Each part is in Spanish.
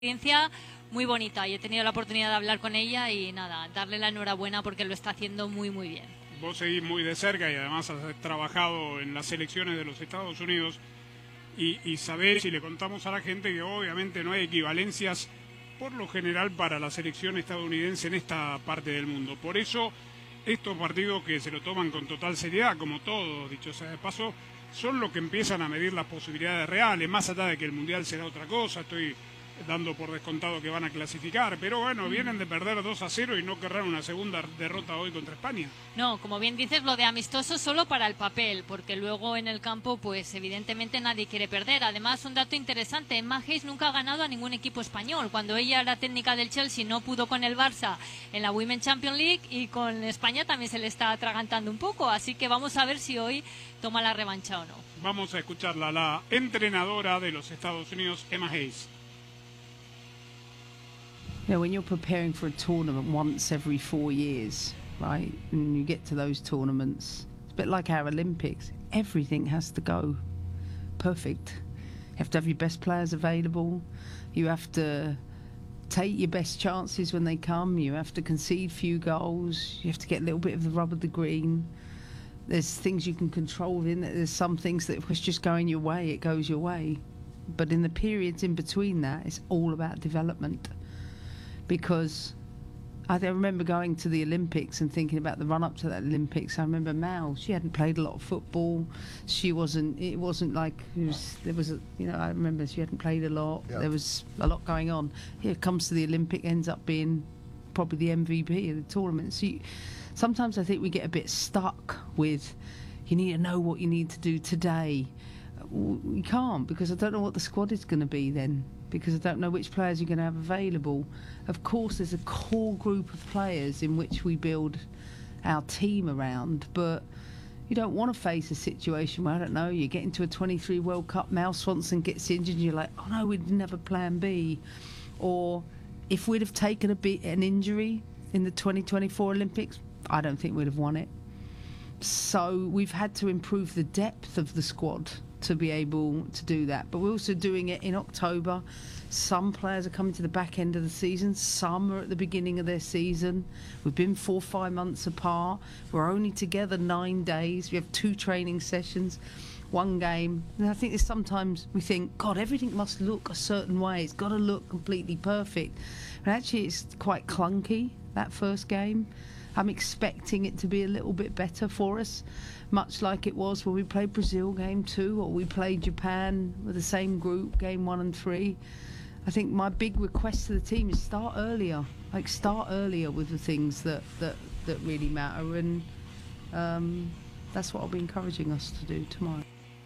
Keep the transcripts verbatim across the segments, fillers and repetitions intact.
experiencia muy bonita y he tenido la oportunidad de hablar con ella y nada, darle la enhorabuena porque lo está haciendo muy muy bien. Vos seguís muy de cerca y además has trabajado en las selecciones de los Estados Unidos y, y sabés, y le contamos a la gente que obviamente no hay equivalencias por lo general para la selección estadounidense en esta parte del mundo. Por eso estos partidos que se lo toman con total seriedad, como todos, dicho sea de paso, son los que empiezan a medir las posibilidades reales, más allá de que el Mundial será otra cosa. Estoy dando por descontado que van a clasificar, pero bueno, vienen de perder dos a cero y no querrán una segunda derrota hoy contra España. No, como bien dices, lo de amistoso solo para el papel, porque luego en el campo, pues evidentemente nadie quiere perder. Además, un dato interesante, Emma Hayes nunca ha ganado a ningún equipo español. Cuando ella era técnica del Chelsea no pudo con el Barça en la Women's Champions League y con España también se le está atragantando un poco, así que vamos a ver si hoy toma la revancha o no. Vamos a escucharla, la entrenadora de los Estados Unidos, Emma Hayes. You know, when you're preparing for a tournament once every four years, right, and you get to those tournaments, it's a bit like our Olympics. Everything has to go perfect. You have to have your best players available. You have to take your best chances when they come. You have to concede few goals. You have to get a little bit of the rub of the green. There's things you can control within it. There's some things that if it's just going your way, it goes your way. But in the periods in between that, it's all about development. Because I remember going to the Olympics and thinking about the run-up to that Olympics. I remember Mal, she hadn't played a lot of football. She wasn't, it wasn't like, it was, there was, a, you know, I remember she hadn't played a lot. Yeah. There was a lot going on. Here comes to the Olympic, ends up being probably the M V P of the tournament. So you, sometimes I think we get a bit stuck with, you need to know what you need to do today. We can't, because I don't know what the squad is going to be then, because I don't know which players you're going to have available. Of course, there's a core group of players in which we build our team around, but you don't want to face a situation where, I don't know, you get into a twenty-three World Cup, Mal Swanson gets injured and you're like, oh no, we didn't have a plan B. Or if we'd have taken a bit, an injury in the twenty twenty-four Olympics, I don't think we'd have won it. So we've had to improve the depth of the squad to be able to do that, but we're also doing it in October. Some players are coming to the back end of the season, some are at the beginning of their season. We've been four or five months apart. We're only together nine days. We have two training sessions, one game. And I think there's sometimes we think, God, everything must look a certain way. It's got to look completely perfect. And actually it's quite clunky, that first game. I'm expecting it to be a little bit better for us, much like it was when we played Brazil game two, or we played Japan with the same group, game one and three. I think my big request to the team is start earlier, like start earlier with the things that, that, that really matter, and um, that's what I'll be encouraging us to do tomorrow.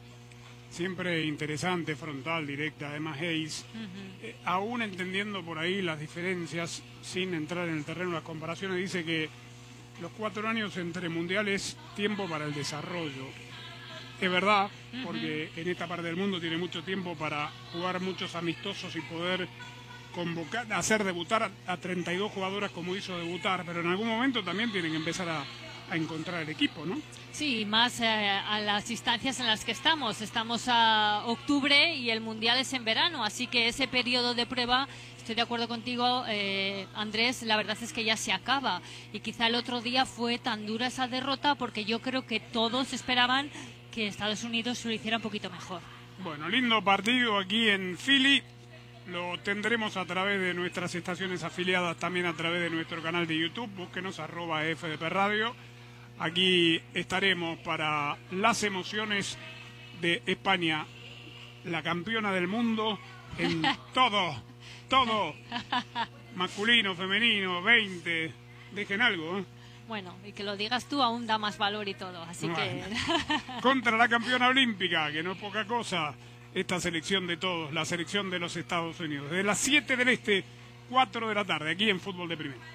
Siempre interesante, frontal, directa, además Hayes, uh-huh. eh, aún entendiendo por ahí las diferencias, sin entrar en el terreno de las comparaciones, dice que los cuatro años entre mundiales, tiempo para el desarrollo. Es verdad, porque en esta parte del mundo tiene mucho tiempo para jugar muchos amistosos y poder convocar, hacer debutar a, a treinta y dos jugadoras como hizo debutar, pero en algún momento también tienen que empezar a, a encontrar el equipo, ¿no? Sí, más eh, a las instancias en las que estamos. Estamos a octubre y el Mundial es en verano, así que ese periodo de prueba, estoy de acuerdo contigo, eh, Andrés, la verdad es que ya se acaba. Y quizá el otro día fue tan dura esa derrota porque yo creo que todos esperaban que Estados Unidos lo hiciera un poquito mejor. Bueno, lindo partido aquí en Philly. Lo tendremos a través de nuestras estaciones afiliadas, también a través de nuestro canal de YouTube. Búsquenos, arroba F D P Radio. Aquí estaremos para las emociones de España, la campeona del mundo en todo, todo, masculino, femenino, veinte, dejen algo, ¿eh? Bueno, y que lo digas tú aún da más valor y todo, así bueno. que... Contra la campeona olímpica, que no es poca cosa, esta selección de todos, la selección de los Estados Unidos. De las siete del Este, cuatro de la tarde, aquí en Fútbol de Primera.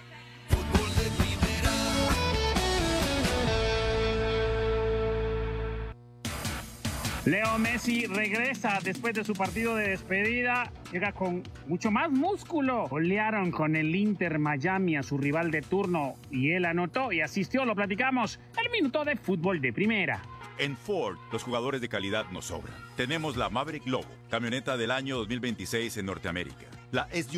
Leo Messi regresa después de su partido de despedida, llega con mucho más músculo. Golearon con el Inter Miami a su rival de turno y él anotó y asistió, lo platicamos, el minuto de Fútbol de Primera. En Ford, los jugadores de calidad nos sobran. Tenemos la Maverick Lobo, camioneta del año dos mil veintiséis en Norteamérica. La